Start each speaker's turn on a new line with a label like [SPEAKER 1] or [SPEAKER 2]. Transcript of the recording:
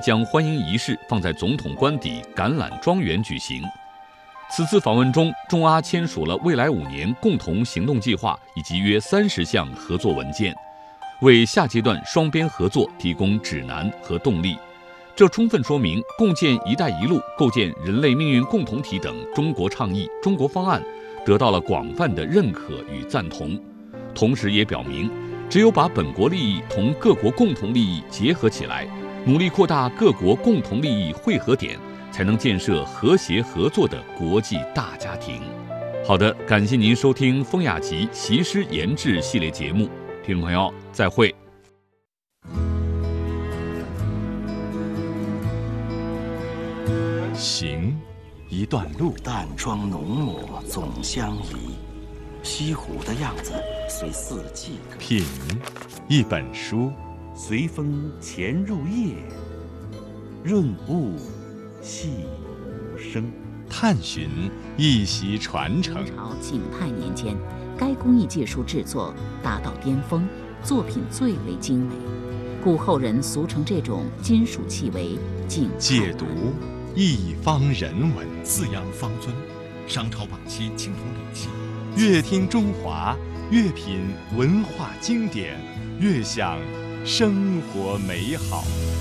[SPEAKER 1] 将欢迎仪式放在总统官邸橄榄庄园举行。此次访问中，中阿签署了未来5年共同行动计划以及约30项合作文件，为下阶段双边合作提供指南和动力。这充分说明共建“一带一路”、构建人类命运共同体等中国倡议、中国方案得到了广泛的认可与赞同，同时也表明，只有把本国利益同各国共同利益结合起来，努力扩大各国共同利益汇合点，才能建设和谐合作的国际大家庭。好的，感谢您收听风雅集习诗研制系列节目，听众朋友，再会。
[SPEAKER 2] 行一段路，
[SPEAKER 3] 淡妆浓抹总相宜，西湖的样子随四季。
[SPEAKER 2] 品一本书，
[SPEAKER 3] 随风潜入夜，润物细无声。
[SPEAKER 2] 探寻一席传承。
[SPEAKER 4] 明朝景泰年间，该工艺技术制作达到巅峰，作品最为精美，故后人俗称这种金属器为景泰。
[SPEAKER 2] 解读一方人文，
[SPEAKER 5] 四羊方尊，商朝晚期青铜礼器。
[SPEAKER 2] 越听中华，越品文化经典，越享生活美好。